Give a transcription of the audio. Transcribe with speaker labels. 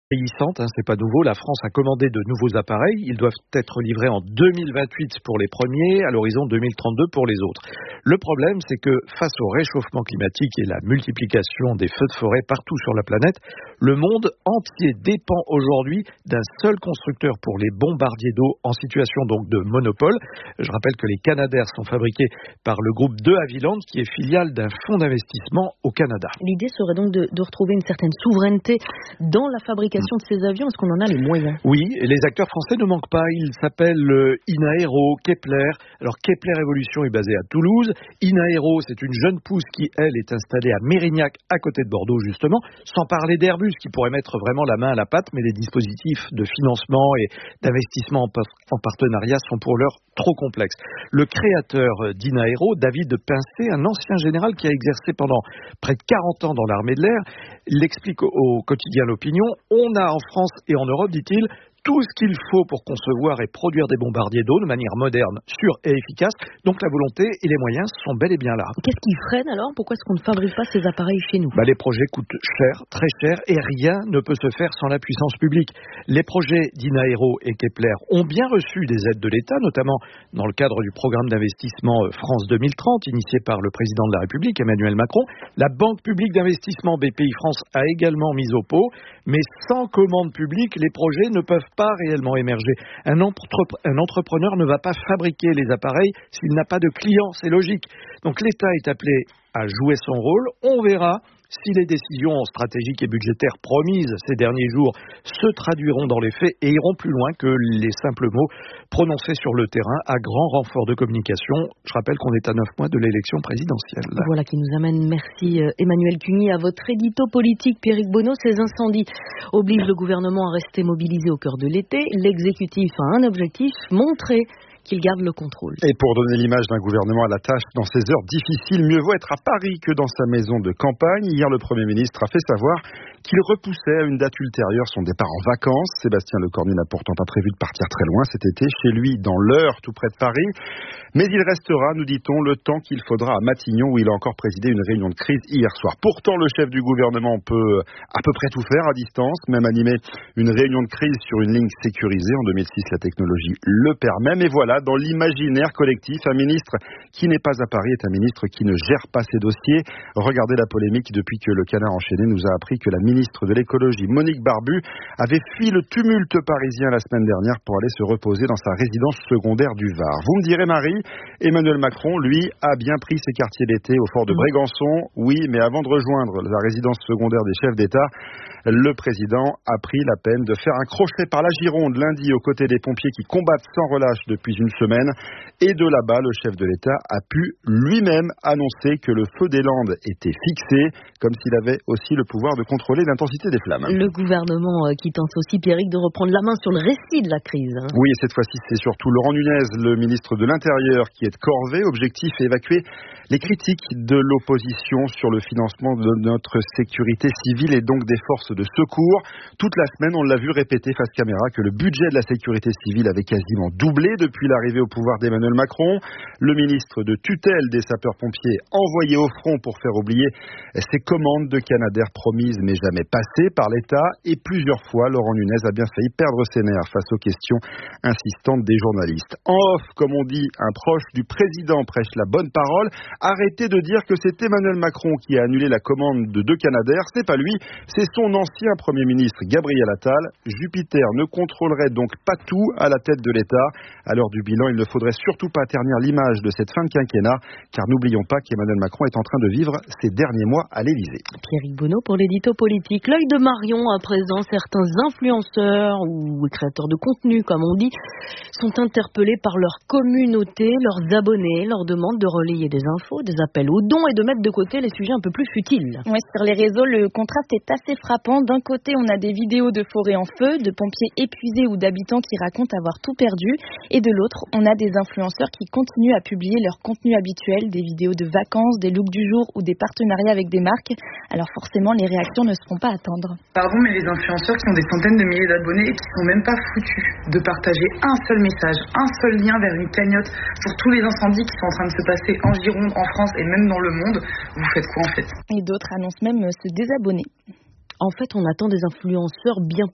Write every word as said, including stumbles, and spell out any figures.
Speaker 1: vieillissante, hein, c'est pas nouveau. La France a commandé de nouveaux appareils. Ils doivent être livrés en deux mille vingt-huit pour les premiers, à l'horizon deux mille trente-deux pour les autres. Le problème, c'est que face au réchauffement climatique et la multiplication des feux de forêt partout sur la planète, le monde entier dépend aujourd'hui d'un seul constructeur pour les bombardiers d'eau en situation donc de monopole. Je rappelle que les Canadair sont fabriqués par le groupe de Havilland, qui est filiale d'un fonds d'investissement au Canada.
Speaker 2: L'idée serait donc de, de retrouver une certaine souveraineté dans la fabrication de ces avions. Est-ce qu'on en a les moyens?
Speaker 1: Oui, et les acteurs français ne manquent pas. Ils s'appellent euh, Inaero, Kepler. Alors Kepler Evolution est basé à Toulouse. Inaero, c'est une jeune pousse qui, elle, est installée à Mérignac, à côté de Bordeaux, justement. Sans parler d'Airbus, qui pourrait mettre vraiment la main à la pâte, mais les dispositifs de financement et d'investissement en, en partenariat sont pour l'heure trop complexes. Le créateur d'Inaero, David Pincé, un ancien général qui a exercé pendant près de quarante ans dans l'armée de l'air, l'explique au, au quotidien L'Opinion. On a en France et en Europe, dit-il, tout ce qu'il faut pour concevoir et produire des bombardiers d'eau de manière moderne, sûre et efficace. Donc la volonté et les moyens sont bel et bien là.
Speaker 2: Qu'est-ce qui freine alors? Pourquoi est-ce qu'on ne fabrique pas ces appareils chez nous?
Speaker 1: bah, Les projets coûtent cher, très cher, et rien ne peut se faire sans la puissance publique. Les projets d'Inaero et Kepler ont bien reçu des aides de l'État, notamment dans le cadre du programme d'investissement France deux mille trente, initié par le président de la République, Emmanuel Macron. La Banque publique d'investissement B P I France a également mis au pot, mais sans commande publique, les projets ne peuvent pas réellement émerger. Un, entrepre- un entrepreneur ne va pas fabriquer les appareils s'il n'a pas de clients, c'est logique. Donc l'État est appelé à jouer son rôle. On verra si les décisions stratégiques et budgétaires promises ces derniers jours se traduiront dans les faits et iront plus loin que les simples mots prononcés sur le terrain à grand renfort de communication. Je rappelle qu'on est à neuf mois de l'élection présidentielle.
Speaker 2: Voilà qui nous amène, merci Emmanuel Cuny, à votre édito politique. Pierrick Bonneau, ces incendies obligent le gouvernement à rester mobilisé au cœur de l'été. L'exécutif a un objectif, montrer qu'il garde le contrôle.
Speaker 3: Et pour donner l'image d'un gouvernement à la tâche dans ces heures difficiles, mieux vaut être à Paris que dans sa maison de campagne. Hier, le Premier ministre a fait savoir qu'il repoussait à une date ultérieure son départ en vacances. Sébastien Lecornu n'a pourtant pas prévu de partir très loin cet été, chez lui, dans l'Eure, tout près de Paris. Mais il restera, nous dit-on, le temps qu'il faudra à Matignon, où il a encore présidé une réunion de crise hier soir. Pourtant, le chef du gouvernement peut à peu près tout faire à distance, même animer une réunion de crise sur une ligne sécurisée. En deux mille six, la technologie le permet. Mais voilà, dans l'imaginaire collectif, un ministre qui n'est pas à Paris est un ministre qui ne gère pas ses dossiers. Regardez la polémique depuis que le Canard enchaîné nous a appris que la ministre de l'écologie, Monique Barbu, avait fui le tumulte parisien la semaine dernière pour aller se reposer dans sa résidence secondaire du Var. Vous me direz, Marie, Emmanuel Macron, lui, a bien pris ses quartiers d'été au fort de Brégançon. Oui, mais avant de rejoindre la résidence secondaire des chefs d'État, le président a pris la peine de faire un crochet par la Gironde lundi aux côtés des pompiers qui combattent sans relâche depuis une semaine. Et de là-bas, le chef de l'État a pu lui-même annoncer que le feu des Landes était fixé, comme s'il avait aussi le pouvoir de contrôler l'intensité des flammes.
Speaker 2: Le gouvernement qui tente aussi, Pierrick, de reprendre la main sur le récit de la crise. Hein.
Speaker 3: Oui, et cette fois-ci, c'est surtout Laurent Nunez, le ministre de l'Intérieur, qui est de corvée. Objectif, évacuer les critiques de l'opposition sur le financement de notre sécurité civile et donc des forces de secours. Toute la semaine, on l'a vu répéter face caméra que le budget de la sécurité civile avait quasiment doublé depuis l'arrivée au pouvoir d'Emmanuel Macron. Le ministre de tutelle des sapeurs-pompiers envoyé au front pour faire oublier ses commandes de Canadair promises mais jamais passées par l'État. Et plusieurs fois, Laurent Nunez a bien failli perdre ses nerfs face aux questions insistantes des journalistes. En off, comme on dit, un proche du président prêche la bonne parole. Arrêtez de dire que c'est Emmanuel Macron qui a annulé la commande de deux Canadair. Ce n'est pas lui, c'est son ancien Premier ministre Gabriel Attal. Jupiter ne contrôlerait donc pas tout à la tête de l'État. À l'heure du bilan, il ne faudrait surtout pas ternir l'image de cette fin de quinquennat, car n'oublions pas qu'Emmanuel Macron est en train de vivre ses derniers mois à l'Élysée.
Speaker 2: Pierrick Bonneau pour l'édito politique. L'œil de Marion, à présent, certains influenceurs ou créateurs de contenu, comme on dit, sont interpellés par leur communauté, leurs abonnés, leur demandent de relayer des infos, des appels aux dons et de mettre de côté les sujets un peu plus futiles.
Speaker 4: Ouais, sur les réseaux, le contraste est assez frappant. D'un côté, on a des vidéos de forêts en feu, de pompiers épuisés ou d'habitants qui racontent avoir tout perdu. Et de l'autre, on a des influenceurs qui continuent à publier leur contenu habituel, des vidéos de vacances, des looks du jour ou des partenariats avec des marques. Alors forcément, les réactions ne se font pas attendre.
Speaker 5: Pardon, mais les influenceurs qui ont des centaines de milliers d'abonnés et qui sont même pas foutus de partager un seul message, un seul lien vers une cagnotte pour tous les incendies qui sont en train de se passer en Gironde, en France et même dans le monde, vous faites quoi en fait?
Speaker 4: Et d'autres annoncent même se désabonner.
Speaker 2: En fait, on attend des influenceurs bien